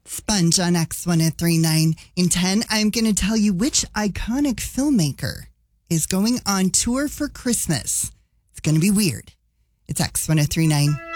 Sponge on X1039. In 10, I'm going to tell you which iconic filmmaker is going on tour for Christmas. It's going to be weird. It's X1039.